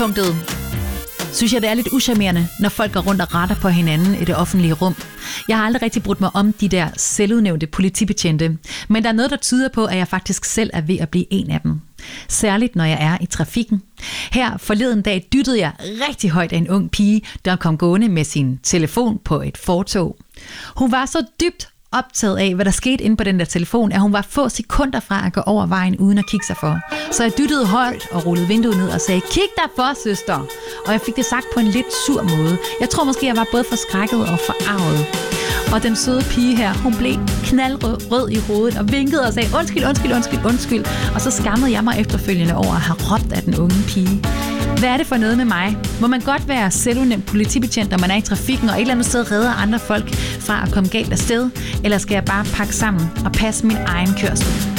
udgangspunktet synes jeg, det er lidt uschammerende, når folk går rundt og retter på hinanden i det offentlige rum. Jeg har aldrig rigtig brudt mig om de der selvudnævnte politibetjente, men der er noget, der tyder på, at jeg faktisk selv er ved at blive en af dem. Særligt når jeg er i trafikken. Her forleden dag dyttede jeg rigtig højt af en ung pige, der kom gående med sin telefon på et fortov. Hun var så dybt optaget af, hvad der skete inde på den der telefon, at hun var få sekunder fra at gå over vejen uden at kigge sig for. Så jeg dyttede højt og rullede vinduet ned og sagde, kig dig for, søster. Og jeg fik det sagt på en lidt sur måde. Jeg tror måske, jeg var både forskrækket og forarvet. Og den søde pige her, hun blev knaldrød i hovedet og vinkede og sagde, undskyld. Og så skammede jeg mig efterfølgende over at have råbt af den unge pige. Hvad er det for noget med mig? Må man godt være selvudnævnt politibetjent, når man er i trafikken og et eller andet sted redder andre folk fra at komme galt afsted? Eller skal jeg bare pakke sammen og passe min egen kørsel?